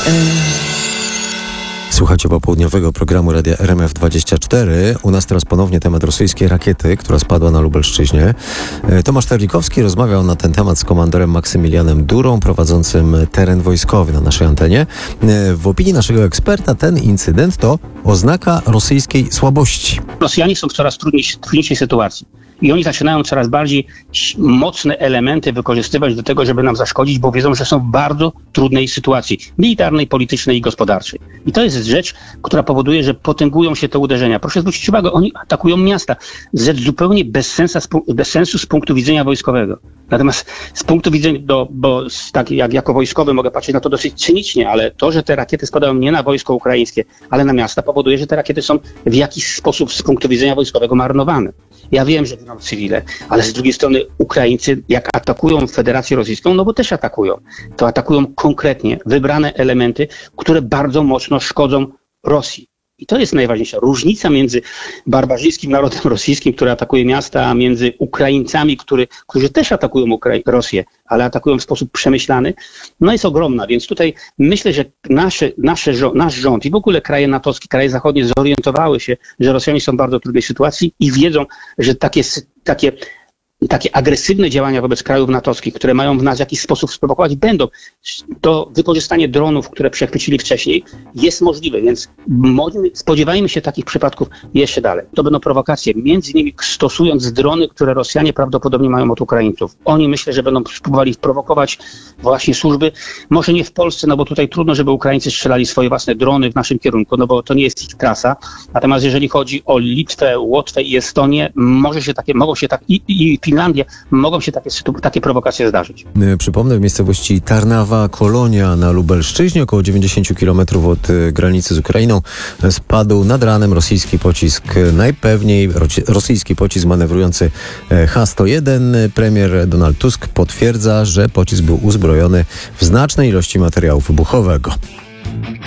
Słuchacie popołudniowego programu Radia RMF24. U nas teraz ponownie temat rosyjskiej rakiety, która spadła na Lubelszczyźnie. Tomasz Terlikowski rozmawiał na ten temat z komandorem Maksymilianem Durą, prowadzącym teren wojskowy na naszej antenie. W opinii naszego eksperta ten incydent to oznaka rosyjskiej słabości. Rosjanie są w coraz trudniejszej sytuacji. I oni zaczynają coraz bardziej mocne elementy wykorzystywać do tego, żeby nam zaszkodzić, bo wiedzą, że są w bardzo trudnej sytuacji militarnej, politycznej i gospodarczej. I to jest rzecz, która powoduje, że potęgują się te uderzenia. Proszę zwrócić uwagę, oni atakują miasta. Rzecz zupełnie bez sensu z punktu widzenia wojskowego. Natomiast z punktu widzenia, jako wojskowy mogę patrzeć na to dosyć cynicznie, ale to, że te rakiety spadają nie na wojsko ukraińskie, ale na miasta, powoduje, że te rakiety są w jakiś sposób z punktu widzenia wojskowego marnowane. Ja wiem, że giną cywile, ale z drugiej strony Ukraińcy, jak atakują Federację Rosyjską, no bo też atakują, to atakują konkretnie wybrane elementy, które bardzo mocno szkodzą Rosji. I to jest najważniejsza różnica między barbarzyńskim narodem rosyjskim, który atakuje miasta, a między Ukraińcami, którzy też atakują Rosję, ale atakują w sposób przemyślany, no jest ogromna. Więc tutaj myślę, że nasz rząd i w ogóle kraje natowskie, kraje zachodnie zorientowały się, że Rosjanie są w bardzo trudnej sytuacji i wiedzą, że takie agresywne działania wobec krajów natowskich, które mają w nas w jakiś sposób sprowokować, będą. To wykorzystanie dronów, które przechwycili wcześniej, jest możliwe, więc spodziewajmy się takich przypadków jeszcze dalej. To będą prowokacje, między innymi stosując drony, które Rosjanie prawdopodobnie mają od Ukraińców. Oni myślę, że będą próbowali prowokować właśnie służby, może nie w Polsce, no bo tutaj trudno, żeby Ukraińcy strzelali swoje własne drony w naszym kierunku, no bo to nie jest ich trasa. Natomiast jeżeli chodzi o Litwę, Łotwę i Estonię, i Finlandię, mogą się takie prowokacje zdarzyć. Przypomnę, w miejscowości Tarnawa Kolonia na Lubelszczyźnie, około 90 km od granicy z Ukrainą, spadł nad ranem rosyjski pocisk. Najpewniej rosyjski pocisk manewrujący H-101. Premier Donald Tusk potwierdza, że pocisk był uzbrojony w znacznej ilości materiału wybuchowego.